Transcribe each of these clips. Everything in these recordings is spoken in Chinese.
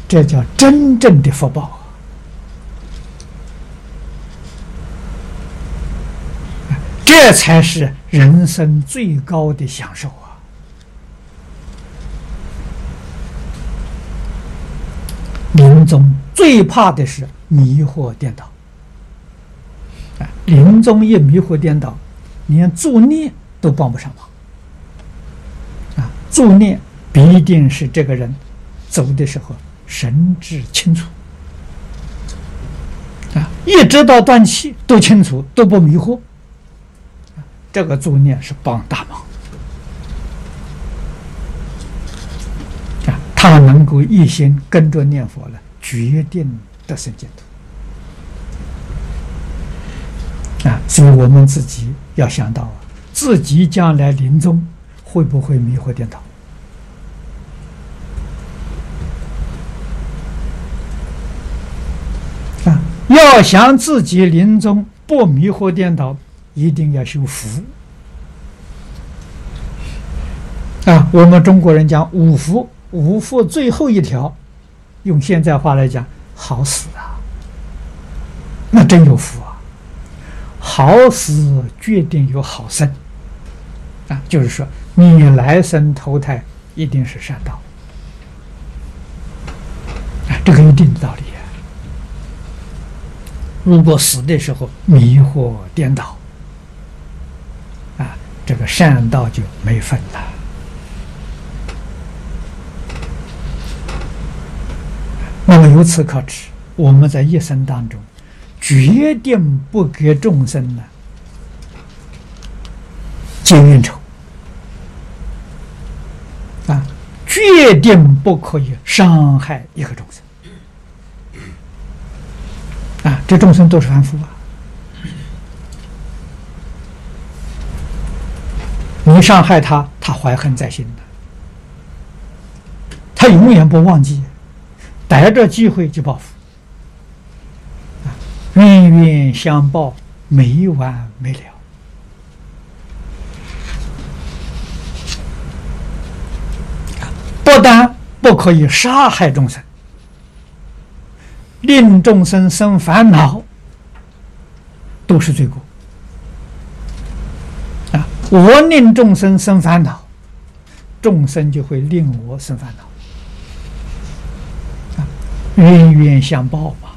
这叫真正的福报啊！这才是人生最高的享受啊！临终最怕的是迷惑颠倒啊！临终一迷惑颠倒，连助念都帮不上忙啊！助念必定是这个人走的时候神志清楚啊，一直到断气都清楚，都不迷惑，这个助念是帮大忙啊！他能够一心跟着念佛了，决定得生净土啊！所以我们自己要想到自己将来临终会不会迷惑颠倒啊？要想自己临终不迷惑颠倒，一定要修福啊！我们中国人讲五福，五福最后一条，用现在话来讲，好死啊！那真有福啊！好死决定有好生啊，就是说你来生投胎一定是善道啊，这个一定的道理啊。如果死的时候迷惑颠倒啊，这个善道就没份了。那么由此可知，我们在一生当中决定不给众生呢结冤仇啊，决定不可以伤害一个众生啊，这众生都是凡夫啊，你伤害他，他怀恨在心的，他永远不忘记，逮着机会就报复啊，冤冤相报，没完没了啊！不但不可以杀害众生，令众生生烦恼，都是罪过啊！我令众生生烦恼，众生就会令我生烦恼。冤冤相报嘛，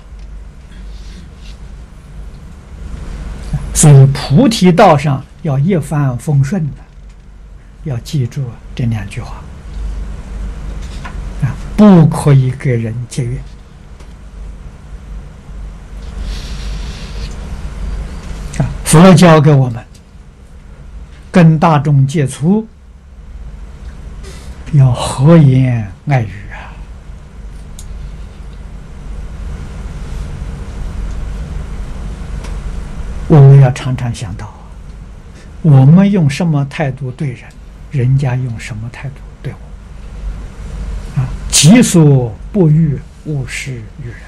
所以菩提道上要一帆风顺的，要记住这两句话啊，不可以给人结怨啊。佛教给我们跟大众接触要和颜爱语。我们要常常想到，我们用什么态度对人，人家用什么态度对我。啊，己所不欲，勿施于人。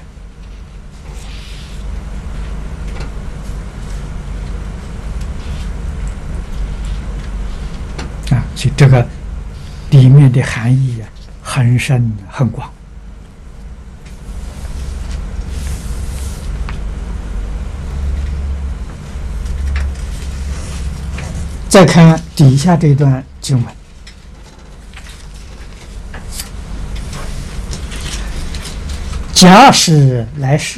啊，所以这个里面的含义啊，很深很广。再看底下这段经文，假使来世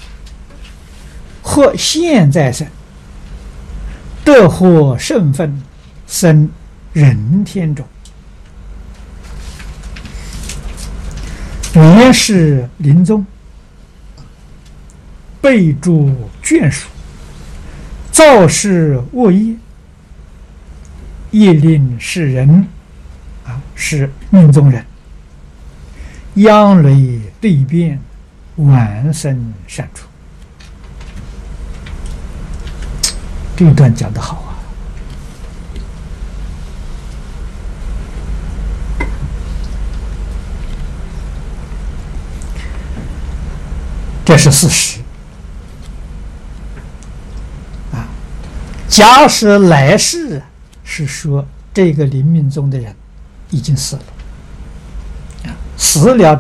或现在生，得获圣分，生人天中，原是临终，备注眷属，造事恶业，业令世人啊，是命中人，央雷对变，晚生善处。这一段讲得好啊！这是事实啊。假使来世是说这个临命中的人已经死了，死了